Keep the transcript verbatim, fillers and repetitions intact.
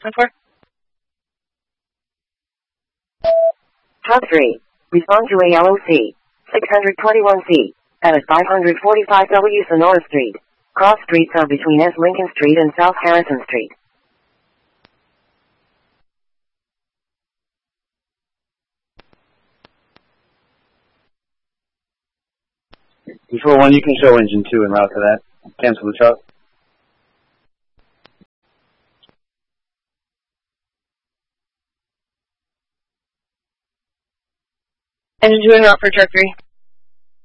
replacement for? Top three. Respond to A L O C. six twenty-one C. At five forty-five W Sonora Street. Cross streets are between S. Lincoln Street and South Harrison Street. Control one, you can show engine two en route to that. Cancel the truck. Engine two en route for truck three.